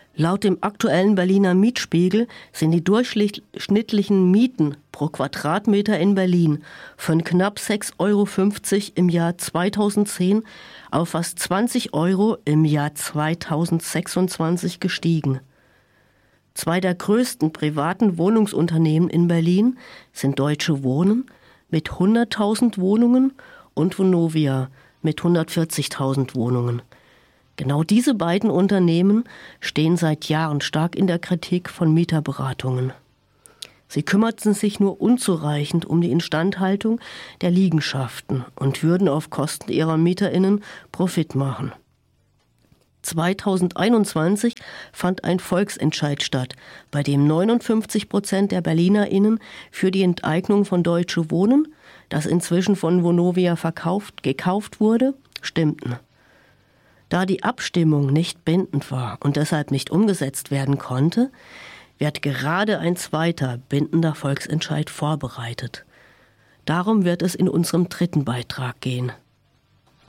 Laut dem aktuellen Berliner Mietspiegel sind die durchschnittlichen Mieten pro Quadratmeter in Berlin von knapp 6,50 € im Jahr 2010 auf fast 20 € im Jahr 2026 gestiegen. Zwei der größten privaten Wohnungsunternehmen in Berlin sind Deutsche Wohnen mit 100.000 Wohnungen und Vonovia mit 140.000 Wohnungen. Genau diese beiden Unternehmen stehen seit Jahren stark in der Kritik von Mieterberatungen. Sie kümmerten sich nur unzureichend um die Instandhaltung der Liegenschaften und würden auf Kosten ihrer MieterInnen Profit machen. 2021 fand ein Volksentscheid statt, bei dem 59% der BerlinerInnen für die Enteignung von Deutsche Wohnen, das inzwischen von Vonovia gekauft wurde, stimmten. Da die Abstimmung nicht bindend war und deshalb nicht umgesetzt werden konnte, wird gerade ein zweiter bindender Volksentscheid vorbereitet. Darum wird es in unserem dritten Beitrag gehen.